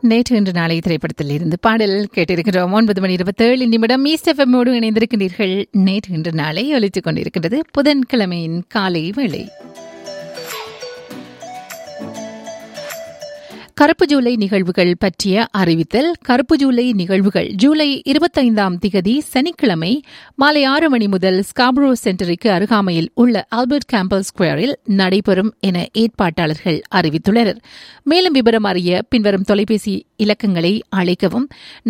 நேற்று இன்று நாளை திரைப்படத்தில் இருந்து பாடல் கேட்டிருக்கிறோம். 9:27 ஈஸ்ட் எஃப்எம்மோடு இணைந்திருக்கின்றீர்கள். நேற்று இன்று நாளை ஒலித்துக் கொண்டிருக்கின்றது புதன்கிழமையின் காலை வேளை. கருப்பு ஜூலை நிகழ்வுகள் பற்றிய அறிவித்தல். கருப்பு ஜூலை நிகழ்வுகள் ஜூலை 25 சனிக்கிழமை மாலை 6 மணி முதல் ஸ்காப்ரோ சென்டருக்கு அருகாமையில் உள்ள ஆல்பர்ட் கேம்பல் ஸ்கொயரில் நடைபெறும் என ஏற்பாட்டாளர்கள் அறிவித்துள்ளனர். மேலும் விவரம் அறிய பின்வரும் தொலைபேசி இலக்கங்களை அழைக்கவும்.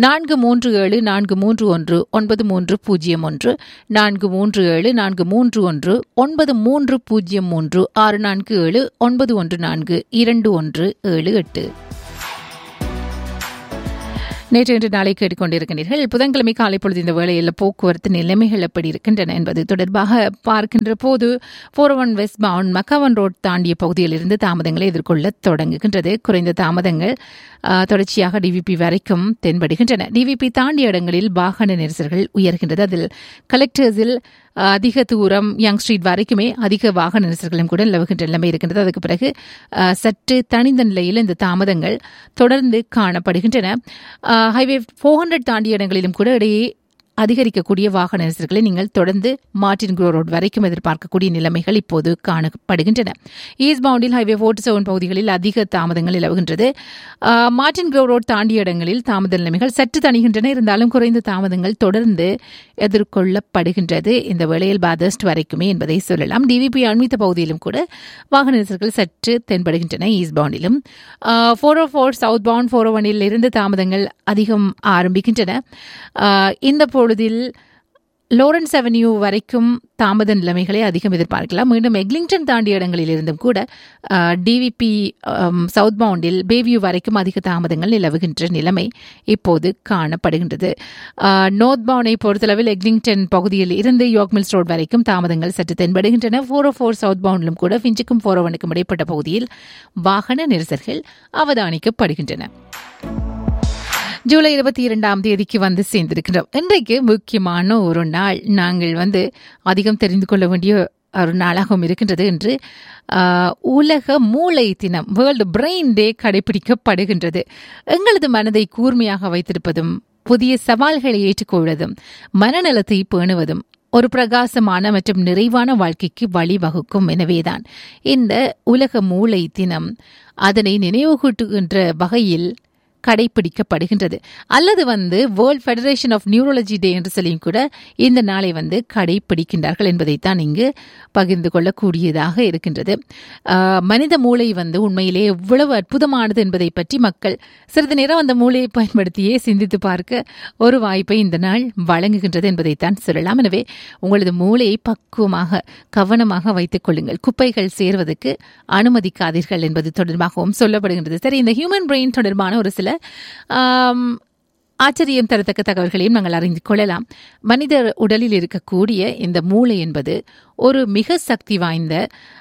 4374319301 4374319303 647-914-2178. நேற்று இன்று நாளை கேட்டுக்கொண்டிருக்கிறீர்கள். புதன்கிழமை காலை பொழுது இந்த வேளையில் போக்குவரத்து நிலைமைகள் எப்படி இருக்கின்றன என்பது தொடர்பாக பார்க்கின்ற போது 401 வெஸ்ட் பவுண்ட் மக்கவன் ரோட் தாண்டிய பகுதியிலிருந்து தாமதங்களை எதிர்கொள்ள தொடங்குகின்றது. குறைந்த தாமதங்கள் தொடர்ச்சியாக டிவிபி வரைக்கும் தென்படுகின்றன. டிவிபி தாண்டிய இடங்களில் வாகன நெரிசல்கள் உயர்கின்றது. அதில் கலெக்டர்ஸில் அதிக தூரம் யங் ஸ்ட்ரீட் வரைக்குமே அதிக வாகன நெரிசல்களும் கூட நிலவுகின்ற நிலைமை இருக்கின்றது. அதுக்கு பிறகு சற்று தனிந்த நிலையில் இந்த தாமதங்கள் தொடர்ந்து காணப்படுகின்றன. ஹைவே 400 தாண்டிய இடங்களிலும் கூட இடையே அதிகரிக்கக்கூடிய வாகன நெரிசல்களை நீங்கள் தொடர்ந்து மார்டின் க்ரோ ரோட் வரைக்கும் எதிர்பார்க்கக்கூடிய நிலைமைகள் இப்போது காணப்படுகின்றன. ஈஸ்ட் பவுண்டில் ஹைவே 47 பகுதிகளில் அதிக தாமதங்கள் நிலவுகின்றது. மார்டின் க்ரோ ரோட் தாண்டிய இடங்களில் தாமத நிலைமைகள் சற்று தணிகின்றன. இருந்தாலும் குறைந்த தாமதங்கள் தொடர்ந்து எதிர்கொள்ளப்படுகின்றது இந்த வேளையில் பாதர்ஸ்ட் வரைக்குமே என்பதை சொல்லலாம். டிவிபி அண்மித்த பகுதியிலும் கூட வாகன நெரிசல்கள் சற்று தென்படுகின்றன. ஈஸ்ட் பவுண்டிலும் 404 சவுத் பவுண்ட் 401 இருந்து தாமதங்கள் அதிகம் ஆரம்பிக்கின்றன. இந்த பொழுதில் லாரன்ஸ் அவென்யூ வரைக்கும் தாமத நிலைமைகளை அதிகம் எதிர்பார்க்கலாம். மீண்டும் எக்லிங்டன் தாண்டிய இடங்களில் இருந்தும் கூட டிவிபி சவுத் பவுண்டில் பேவியூ வரைக்கும் அதிக தாமதங்கள் நிலவுகின்ற நிலைமை இப்போது காணப்படுகின்றது. நார்த் பவுண்டை பொறுத்தளவில் எக்லிங்டன் பகுதியில் இருந்து யோர்க் மில்ஸ் ரோட் வரைக்கும் தாமதங்கள் சற்று தென்படுகின்றன. 404 சவுத் பவுண்டிலும் கூட ஃபிஞ்சுக்கும் 401க்கும் இடைப்பட்ட பகுதியில் வாகன நெரிசல்கள் அவதானிக்கப்படுகின்றன. ஜூலை 22 வந்து சேர்ந்திருக்கிறோம். இன்றைக்கு முக்கியமான ஒரு நாள். நாங்கள் அதிகம் தெரிந்து கொள்ள வேண்டிய ஒரு நாளாகவும் இருக்கின்றது. என்று உலக மூளை தினம், வேர்ல்டு பிரெயின் டே கடைபிடிக்கப்படுகின்றது. எங்களது மனதை கூர்மையாக வைத்திருப்பதும் புதிய சவால்களை ஏற்றுக்கொள்வதும் மனநலத்தை பேணுவதும் ஒரு பிரகாசமான மற்றும் நிறைவான வாழ்க்கைக்கு வழிவகுக்கும். எனவேதான் இந்த உலக மூளை தினம் அதனை நினைவுகூட்டுகின்ற வகையில் கடைபிடிக்கப்படுகின்றது. அல்லது வேர்ல்ட் ஃபெடரேஷன் ஆஃப் நியூரோலஜி டே என்று சொல்லியும் கூட இந்த நாளை கடைபிடிக்கின்றார்கள் என்பதைத்தான் இங்கு பகிர்ந்து கொள்ளக்கூடியதாக இருக்கின்றது. மனித மூளை உண்மையிலே எவ்வளவு அற்புதமானது என்பதை பற்றி மக்கள் சிறிது நேரம் அந்த மூளையை பயன்படுத்தியே சிந்தித்து பார்க்க ஒரு வாய்ப்பை இந்த நாள் வழங்குகின்றது என்பதைத்தான் சொல்லலாம். எனவே உங்களது மூளையை பக்குவமாக கவனமாக வைத்துக் கொள்ளுங்கள். குப்பைகள் சேர்வதற்கு அனுமதிக்காதீர்கள் என்பது தொடர்பாகவும் சொல்லப்படுகின்றது. சரி, இந்த ஹியூமன் பிரெயின் தொடர்பான ஒரு சில ஆச்சரியம் தரத்தக்க தகவல்களையும் நாங்கள் அறிந்து கொள்ளலாம். மனித உடலில் இருக்கக்கூடிய இந்த மூளை என்பது ஒரு மிக சக்தி வாய்ந்த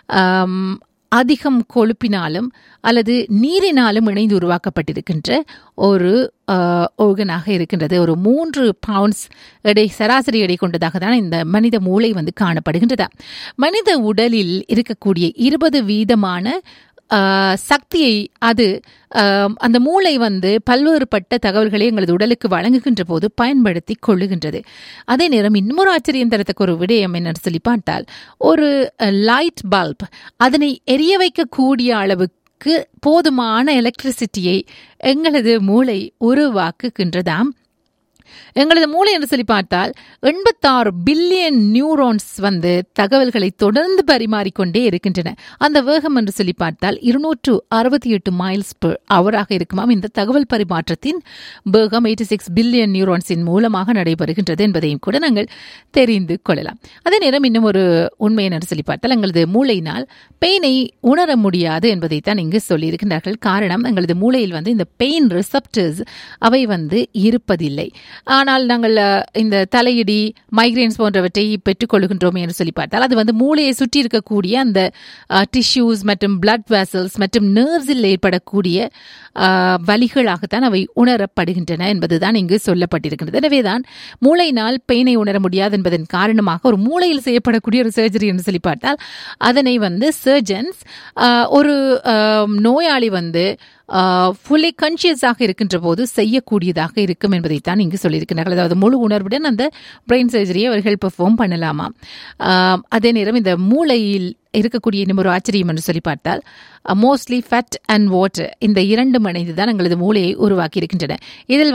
அதிகம் கொழுப்பினாலும் அல்லது நீரினாலும் இணைந்து உருவாக்கப்பட்டிருக்கின்ற ஒரு ஓர்கனாக இருக்கின்றது. ஒரு 3 பவுண்ட்ஸ் எடை, சராசரி எடை கொண்டதாக தான் இந்த மனித மூளை காணப்படுகின்றது. மனித உடலில் இருக்கக்கூடிய 20% சக்தியை அது அந்த மூளை பல்வேறுபட்ட தகவல்களை எங்களது உடலுக்கு வழங்குகின்ற போது பயன்படுத்தி கொள்ளுகின்றது. அதே நேரம் இன்னொரு ஆச்சரியம் தரத்தக்க ஒரு விடயம் என்னன்னு சொல்லி பார்த்தால், ஒரு லைட் பல்ப் அதனை எரிய வைக்கக்கூடிய அளவுக்கு போதுமான எலக்ட்ரிசிட்டியை எங்களது மூளை உருவாக்குகின்றதாம். எங்களது மூளை என்று சொல்லி பார்த்தால் 86 பில்லியன் நியூரான்ஸ் தகவல்களை தொடர்ந்து பரிமாறிக்கொண்டே இருக்கின்றன. அந்த வேகம் என்று சொல்லி பார்த்தால் 268 மைல்ஸ் பெர் ஹவராக இருக்குமாம். இந்த தகவல் பரிமாற்றத்தின் வேகம் 86 பில்லியன் நியூரான்ஸின் மூலமாக நடைபெறுகின்றது என்பதையும் கூட நாங்கள் தெரிந்து கொள்ளலாம். அதே நேரம் இன்னும் ஒரு உண்மை என்று சொல்லி பார்த்தால், எங்களது மூளையினால் பெயினை உணர முடியாது என்பதைத்தான் இங்கு சொல்லியிருக்கின்றார்கள். காரணம், எங்களது மூளையில் இந்த பெயின் ரிசப்டர்ஸ் அவை இருப்பதில்லை. ஆனால் நாங்கள் இந்த தலையிடி, மைக்ரேன்ஸ் போன்றவற்றை பெற்றுக்கொள்கின்றோம் என்று சொல்லி பார்த்தால், அது மூளையை சுற்றி இருக்கக்கூடிய அந்த டிஷ்யூஸ் மற்றும் பிளட் வெசல்ஸ் மற்றும் நர்வ்ஸில் ஏற்படக்கூடிய வலிகளாகத்தான் அவை உணரப்படுகின்றன என்பதுதான் இங்கு சொல்லப்பட்டிருக்கின்றது. எனவேதான் மூளையினால் பெயினை உணர முடியாது என்பதன் காரணமாக ஒரு மூளையில் செய்யப்படக்கூடிய ஒரு சர்ஜரி என்று சொல்லி பார்த்தால், அதனை சர்ஜன்ஸ் ஒரு நோயாளி ஃபுல்லி கான்ஷியஸாக இருக்கின்ற போது செய்யக்கூடியதாக இருக்கும் என்பதைத்தான் இங்கு சொல்லியிருக்கிறார்கள். அதாவது முழு உணர்வுடன் அந்த பிரெயின் சர்ஜரியை அவர்கள் பெர்ஃபார்ம் பண்ணலாமா. அதே நேரம் இந்த மூளையில் இருக்கக்கூடிய இன்னும் ஒரு ஆச்சரியம் என்று சொல்லி பார்த்தால் மோஸ்ட்லி ஃபேட் அண்ட் வாட்டர் இந்த இரண்டும் இணைந்து தான் எங்களது மூளையை உருவாக்கி இருக்கின்றன. இதில்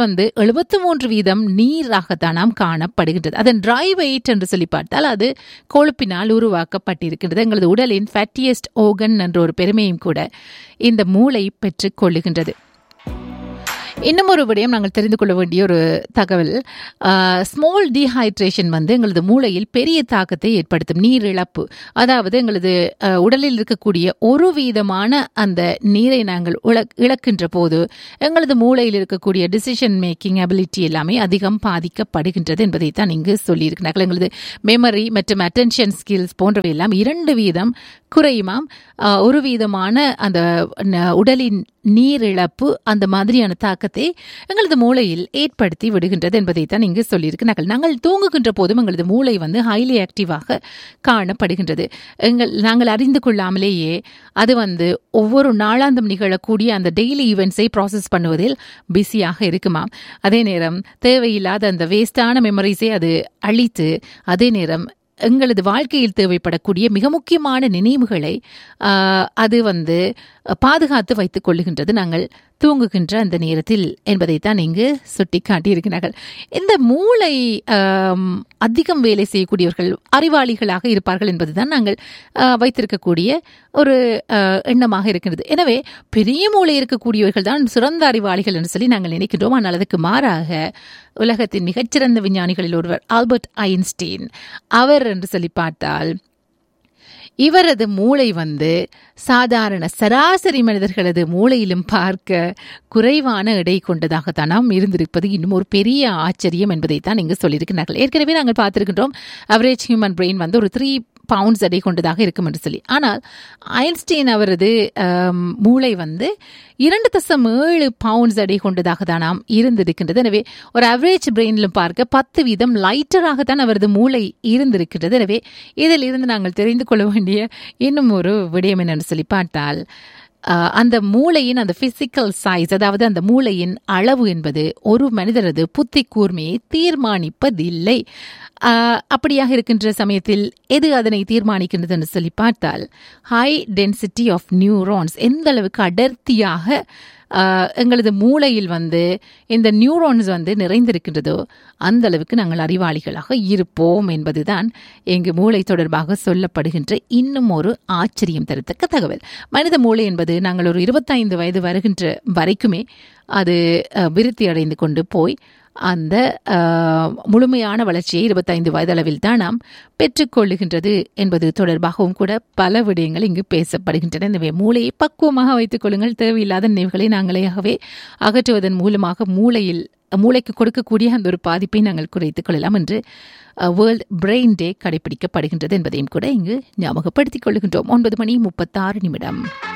73% நீராகத்தான் நாம் காணப்படுகின்றது. அதன் ட்ரை வெயிட் என்று சொல்லி பார்த்தால் அது கொழுப்பினால் உருவாக்கப்பட்டிருக்கின்றது. எங்களது உடலின் ஃபேட்டியஸ்ட் ஓர்கன் என்ற ஒரு பெருமையும் கூட இந்த மூளை பெற்றுக் கொள்ளுகின்றது. இன்னும் ஒரு விடயம் நாங்கள் தெரிந்து கொள்ள வேண்டிய ஒரு தகவல், ஸ்மால் டீஹைட்ரேஷன் எங்களது மூளையில் பெரிய தாக்கத்தை ஏற்படுத்தும். நீர் இழப்பு, அதாவது எங்களது உடலில் இருக்கக்கூடிய 1% அந்த நீரை நாங்கள் இழக்கின்ற போது எங்களது மூளையில் இருக்கக்கூடிய டிசிஷன் மேக்கிங் அபிலிட்டி எல்லாமே அதிகம் பாதிக்கப்படுகின்றது என்பதைத்தான் இங்கு சொல்லியிருக்கிறார்கள். எங்களது மெமரி மற்றும் அட்டென்ஷன் ஸ்கில்ஸ் போன்றவை எல்லாம் 2% குறையுமாம். 1% அந்த உடலின் நீர் இழப்பு அந்த மாதிரியான தாக்கத்தை எங்களது மூளையில் ஏற்படுத்தி விடுகின்றது என்பதைத்தான் இங்கு சொல்லியிருக்கிறார்கள். நாங்கள் தூங்குகின்ற போதும் எங்களது மூளை ஹைலி ஆக்டிவாக காணப்படுகின்றது. நாங்கள் அறிந்து கொள்ளாமலேயே அது ஒவ்வொரு நாளாந்தம் நிகழக்கூடிய அந்த டெய்லி ஈவெண்ட்ஸை ப்ராசஸ் பண்ணுவதில் பிஸியாக இருக்குமாம். அதே நேரம் தேவையில்லாத அந்த வேஸ்டான மெமரிஸை அது அழித்து, அதே நேரம் எங்களது வாழ்க்கையில் தேவைப்படக்கூடிய மிக முக்கியமான நினைவுகளை அது பாதுகாத்து வைத்துக் கொள்ளுகின்றது நாங்கள் தூங்குகின்ற அந்த நேரத்தில் என்பதைத்தான் இங்கு சுட்டி காட்டியிருக்கிறார்கள். இந்த மூளை அதிகம் வேலை செய்யக்கூடியவர்கள் அறிவாளிகளாக இருப்பார்கள் என்பதுதான் நாங்கள் வைத்திருக்கக்கூடிய ஒரு எண்ணமாக இருக்கின்றது. எனவே பெரிய மூளை இருக்கக்கூடியவர்கள் தான் சிறந்த அறிவாளிகள் என்று சொல்லி நாங்கள் நினைக்கின்றோம். ஆனால் அதுக்கு மாறாக உலகத்தின் மிகச்சிறந்த விஞ்ஞானிகளில் ஒருவர் ஆல்பர்ட் ஐன்ஸ்டீன் அவர் என்று சொல்லி பார்த்தால் இவரது மூளை சாதாரண சராசரி மனிதர்களது மூளையிலும் பார்க்க குறைவான எடை கொண்டதாகத்தான் நாம் இருந்திருப்பது இன்னும் ஒரு பெரிய ஆச்சரியம் என்பதைத்தான் இங்கு சொல்லியிருக்கிறார்கள். ஏற்கனவே நாங்கள் பார்த்திருக்கின்றோம் அவரேஜ் ஹியூமன் பிரெயின் ஒரு 3 பவுண்ட்ஸ் எடை கொண்டதாக இருக்கும் என்று சொல்லி. ஆனால் ஐன்ஸ்டீன் அவரது மூளை 2.7 பவுண்ட்ஸ் எடை கொண்டதாக தான் நாம் இருந்திருக்கின்றது. எனவே ஒரு அவரேஜ் பிரெயினிலும் பார்க்க 10% லைட்டராகத்தான் அவரது மூளை இருந்திருக்கின்றது. எனவே இதில் இருந்து நாங்கள் தெரிந்து கொள்ள வேண்டிய இன்னும் ஒரு விடயம் என்னென்னு சொல்லி பார்த்தால் அந்த மூளையின் அந்த பிசிக்கல் சைஸ், அதாவது அந்த மூளையின் அளவு என்பது ஒரு மனிதரது புத்தி கூர்மையை தீர்மானிப்பதில்லை. அப்படியாக இருக்கின்ற சமயத்தில் எது அதனை தீர்மானிக்கின்றது என்று சொல்லி பார்த்தால் ஹை டென்சிட்டி ஆஃப் நியூரான்ஸ், எந்த அளவுக்கு அடர்த்தியாக எங்களது மூளையில் இந்த நியூரான்ஸ் நிறைந்திருக்கின்றதோ அந்த அளவுக்கு நாங்கள் அறிவாளிகளாக இருப்போம் என்பதுதான் எங்கள் மூளை தொடர்பாக சொல்லப்படுகின்ற இன்னும் ஒரு ஆச்சரியம் தரத்தக்க தகவல். மனித மூளை என்பது நாங்கள் ஒரு 25 வயது வருகின்ற வரைக்குமே அது விருத்தி அடைந்து கொண்டு போய் அந்த முழுமையான வளர்ச்சியை 25 வயதளவில் தான் நாம் பெற்றுக்கொள்ளுகின்றது என்பது தொடர்பாகவும் கூட பல விடயங்கள் இங்கு பேசப்படுகின்றன. எனவே மூளையை பக்குவமாக வைத்துக் கொள்ளுங்கள். தேவையில்லாத நினைவுகளை நாங்களேயாகவே அகற்றுவதன் மூலமாக மூளைக்கு கொடுக்கக்கூடிய அந்த ஒரு பாதிப்பை நாங்கள் குறைத்துக் கொள்ளலாம் என்று வேர்ல்ட் பிரெயின் டே கடைபிடிக்கப்படுகின்றது என்பதையும் கூட இங்கு ஞாபகப்படுத்திக் கொள்ளுகின்றோம். 9:36